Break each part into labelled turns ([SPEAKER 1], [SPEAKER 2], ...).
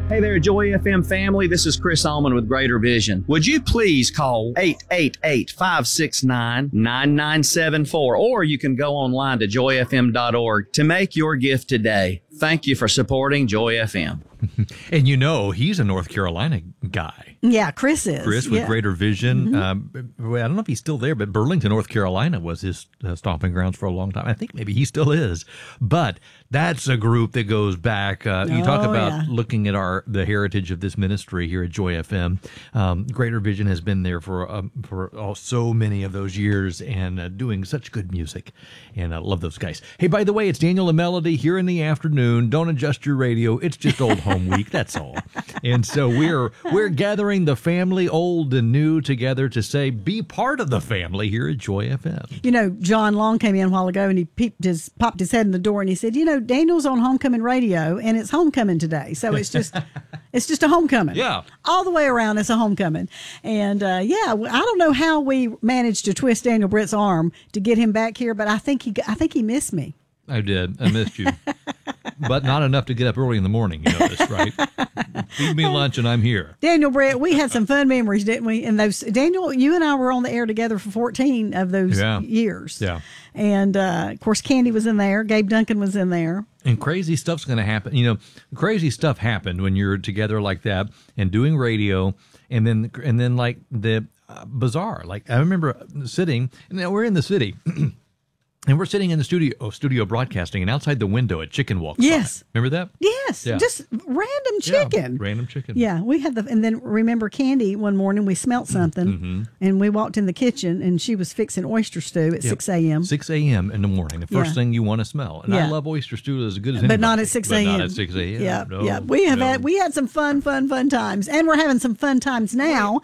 [SPEAKER 1] Hey there, Joy FM family. This is Chris Allman with Greater Vision. Would you please call 888-569-9974, or you can go online to joyfm.org to make your gift today. Thank you for supporting Joy FM.
[SPEAKER 2] And you know, he's a North Carolina guy.
[SPEAKER 3] Yeah, Chris is.
[SPEAKER 2] Chris with Greater Vision. Mm-hmm. I don't know if he's still there, but Burlington, North Carolina was his stomping grounds for a long time. I think maybe he still is. But that's a group that goes back. You talk about looking at the heritage of this ministry here at Joy FM. Greater Vision has been there for so many of those years and doing such good music. And I love those guys. Hey, by the way, it's Daniel and Melody here in the afternoon. Don't adjust your radio. It's just Old Home Week. That's all. And so we're gathering the family, old and new, together to say, be part of the family here at Joy FM.
[SPEAKER 3] You know, John Long came in a while ago and he popped his head in the door and he said, you know, Daniel's on Homecoming Radio and it's homecoming today. So it's just a homecoming.
[SPEAKER 2] Yeah.
[SPEAKER 3] All the way around, it's a homecoming. And I don't know how we managed to twist Daniel Britt's arm to get him back here, but I think he missed me.
[SPEAKER 2] I did. I missed you. But not enough to get up early in the morning, you know this, right? Feed me lunch and I'm here.
[SPEAKER 3] Daniel Britt, we had some fun memories, didn't we? And Daniel, you and I were on the air together for 14 of those years. Yeah. And, of course, Candy was in there. Gabe Duncan was in there.
[SPEAKER 2] And crazy stuff's going to happen. You know, crazy stuff happened when you're together like that and doing radio. And then like the bazaar. Like I remember sitting, and we're in the city. And we're sitting in the studio broadcasting, and outside the window a chicken walks by. Remember that?
[SPEAKER 3] Yes, just random chicken.
[SPEAKER 2] Yeah, random chicken.
[SPEAKER 3] Yeah, we had and then remember Candy one morning we smelt something, and we walked in the kitchen, and she was fixing oyster stew at 6 a.m.
[SPEAKER 2] 6 a.m. in the morning, the first thing you want to smell. And I love oyster stew as good as anybody.
[SPEAKER 3] But not at 6 a.m.
[SPEAKER 2] But not at 6 a.m.
[SPEAKER 3] Yeah, we had some fun times, and we're having some fun times now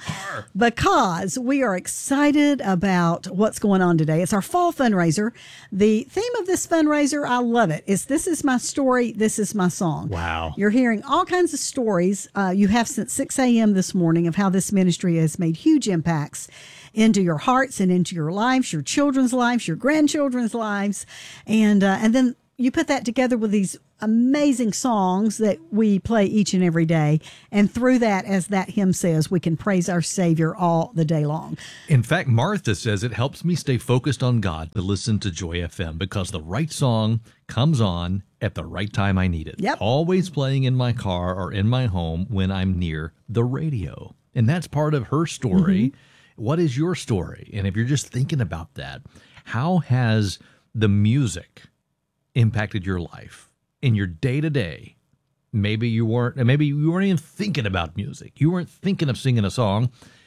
[SPEAKER 3] because we are excited about what's going on today. It's our fall fundraiser. The theme of this fundraiser, I love it, is This Is My Story, This Is My Song.
[SPEAKER 2] Wow.
[SPEAKER 3] You're hearing all kinds of stories you have since 6 a.m. this morning of how this ministry has made huge impacts into your hearts and into your lives, your children's lives, your grandchildren's lives. And then you put that together with these amazing songs that we play each and every day. And through that, as that hymn says, we can praise our Savior all the day long.
[SPEAKER 2] In fact, Martha says it helps me stay focused on God to listen to Joy FM because the right song comes on at the right time I need it.
[SPEAKER 3] Yep.
[SPEAKER 2] Always playing in my car or in my home when I'm near the radio. And that's part of her story. Mm-hmm. What is your story? And if you're just thinking about that, how has the music impacted your life? In your day-to-day, maybe you weren't even thinking about music. You weren't thinking of singing a song,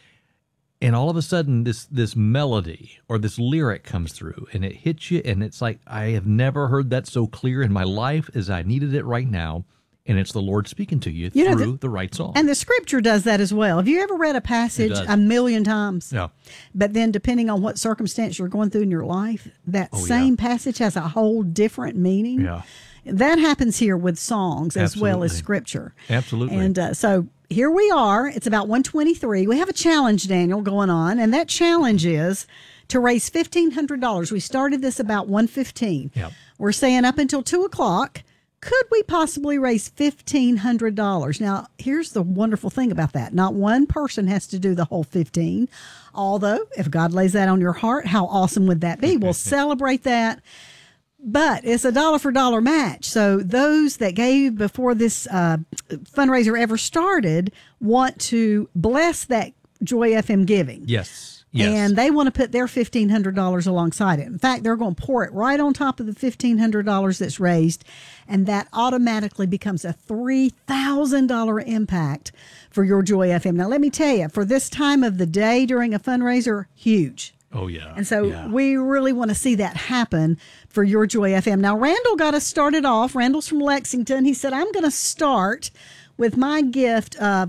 [SPEAKER 2] and all of a sudden this melody or this lyric comes through, and it hits you, and it's like, I have never heard that so clear in my life as I needed it right now, and it's the Lord speaking to you through the right song.
[SPEAKER 3] And the Scripture does that as well. Have you ever read a passage a million times?
[SPEAKER 2] Yeah.
[SPEAKER 3] But then depending on what circumstance you're going through in your life, that same passage has a whole different meaning.
[SPEAKER 2] Yeah.
[SPEAKER 3] That happens here with songs as well as Scripture.
[SPEAKER 2] Absolutely.
[SPEAKER 3] And so here we are. It's about 1:23. We have a challenge, Daniel, going on, and that challenge is to raise $1,500. We started this about 1:15.
[SPEAKER 2] Yep.
[SPEAKER 3] We're saying up until 2 o'clock, could we possibly raise $1,500? Now, here's the wonderful thing about that. Not one person has to do the whole 15. Although, if God lays that on your heart, how awesome would that be? We'll celebrate that. But it's a dollar for dollar match. So those that gave before this fundraiser ever started want to bless that Joy FM giving.
[SPEAKER 2] Yes.
[SPEAKER 3] And they want to put their $1,500 alongside it. In fact, they're going to pour it right on top of the $1,500 that's raised. And that automatically becomes a $3,000 impact for your Joy FM. Now, let me tell you, for this time of the day during a fundraiser, huge.
[SPEAKER 2] Oh, yeah.
[SPEAKER 3] And so we really want to see that happen for your Joy FM. Now, Randall got us started off. Randall's from Lexington. He said, I'm going to start with my gift of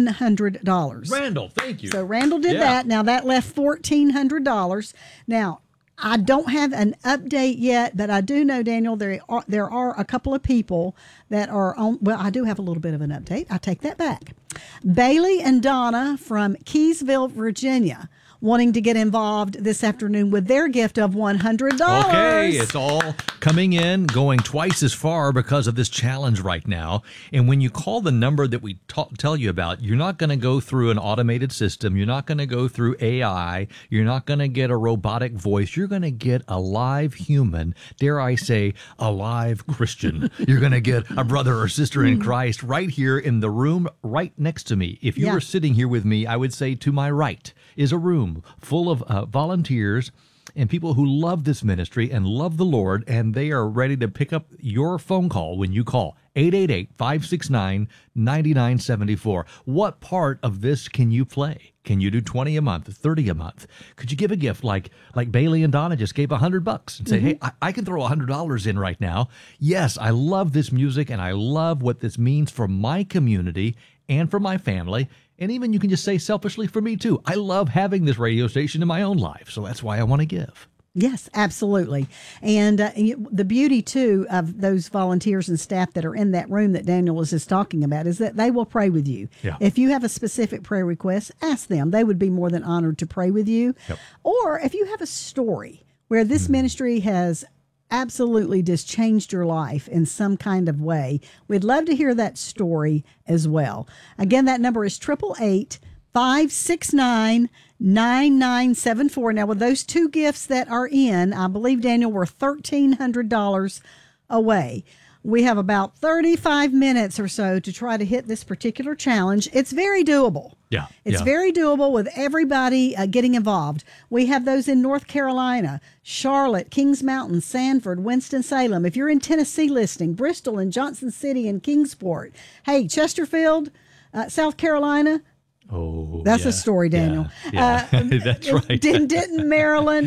[SPEAKER 3] $100.
[SPEAKER 2] Randall, thank you.
[SPEAKER 3] So Randall did that. Now, that left $1,400. Now, I don't have an update yet, but I do know, Daniel, there are a couple of people that are on. Well, I do have a little bit of an update. I take that back. Bailey and Donna from Keysville, Virginia, wanting to get involved this afternoon with their gift of $100.
[SPEAKER 2] Okay, it's all coming in, going twice as far because of this challenge right now. And when you call the number that we tell you about, you're not going to go through an automated system. You're not going to go through AI. You're not going to get a robotic voice. You're going to get a live human, dare I say, a live Christian. You're going to get a brother or sister in Christ right here in the room right next to me. If you were sitting here with me, I would say to my right is a room full of volunteers and people who love this ministry and love the Lord, and they are ready to pick up your phone call when you call 888-569-9974. What part of this can you play? Can you do 20 a month, 30 a month? Could you give a gift like Bailey and Donna just gave $100 and say, hey, I can throw $100 in right now. Yes, I love this music and I love what this means for my community and for my family. And even you can just say selfishly for me too. I love having this radio station in my own life. So that's why I want to give.
[SPEAKER 3] Yes, absolutely. And the beauty, too, of those volunteers and staff that are in that room that Daniel was just talking about is that they will pray with you.
[SPEAKER 2] Yeah.
[SPEAKER 3] If you have a specific prayer request, ask them. They would be more than honored to pray with you.
[SPEAKER 2] Yep.
[SPEAKER 3] Or if you have a story where this ministry has absolutely just changed your life in some kind of way, we'd love to hear that story as well. Again, that number is 888-569-9974. Now, with those two gifts that are in, I believe, Daniel, we're $1,300 away. We have about 35 minutes or so to try to hit this particular challenge. It's very doable.
[SPEAKER 2] Yeah.
[SPEAKER 3] It's very doable with everybody getting involved. We have those in North Carolina, Charlotte, Kings Mountain, Sanford, Winston-Salem. If you're in Tennessee listening, Bristol and Johnson City and Kingsport. Hey, Chesterfield, South Carolina.
[SPEAKER 2] Oh,
[SPEAKER 3] that's a story, Daniel.
[SPEAKER 2] Yeah. That's right.
[SPEAKER 3] Denton, Maryland.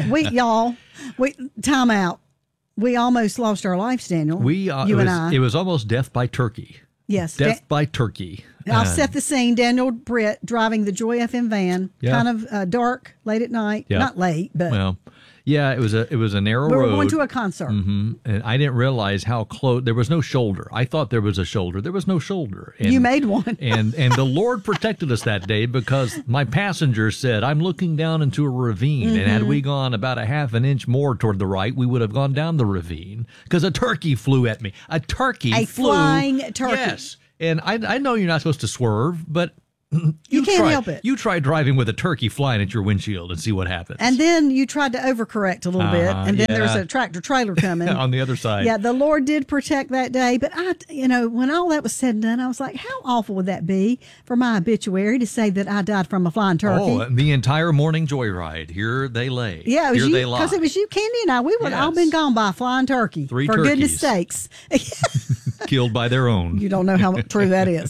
[SPEAKER 3] Time out. We almost lost our lives, Daniel. You and I.
[SPEAKER 2] It was almost death by turkey.
[SPEAKER 3] Yes.
[SPEAKER 2] Death by turkey.
[SPEAKER 3] I'll set the scene. Daniel Britt driving the Joy FM van, kind of dark, late at night.
[SPEAKER 2] Yeah.
[SPEAKER 3] Not late, but
[SPEAKER 2] it was a narrow road.
[SPEAKER 3] We were going to a concert.
[SPEAKER 2] And I didn't realize how close. There was no shoulder. I thought there was a shoulder. There was no shoulder. And,
[SPEAKER 3] you made one.
[SPEAKER 2] and the Lord protected us that day because my passenger said, I'm looking down into a ravine. And had we gone about a half an inch more toward the right, we would have gone down the ravine because a turkey flew at me. A
[SPEAKER 3] flying turkey.
[SPEAKER 2] Yes. And I know you're not supposed to swerve, but
[SPEAKER 3] you can't help it.
[SPEAKER 2] You try driving with a turkey flying at your windshield and see what happens.
[SPEAKER 3] And then you tried to overcorrect a little bit, and then there's a tractor trailer coming
[SPEAKER 2] on the other side.
[SPEAKER 3] Yeah, the Lord did protect that day, but when all that was said and done, I was like, how awful would that be for my obituary to say that I died from a flying turkey?
[SPEAKER 2] Oh, and the entire morning joyride, here they lay.
[SPEAKER 3] Yeah, it was
[SPEAKER 2] here
[SPEAKER 3] you, because it was you, Candy, and I. We would all been gone by a flying turkey.
[SPEAKER 2] Three
[SPEAKER 3] for
[SPEAKER 2] turkeys.
[SPEAKER 3] Goodness sakes.
[SPEAKER 2] Killed by their own.
[SPEAKER 3] You don't know how true that is.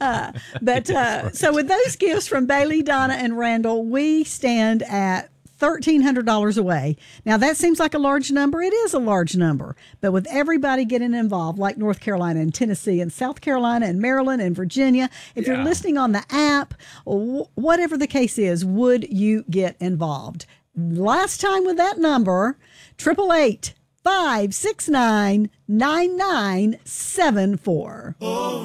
[SPEAKER 3] So with those gifts from Bailey, Donna, and Randall, we stand at $1,300 away. Now, that seems like a large number. It is a large number. But with everybody getting involved, like North Carolina and Tennessee and South Carolina and Maryland and Virginia, if you're listening on the app, whatever the case is, would you get involved? Last time with that number, 888-569-9974.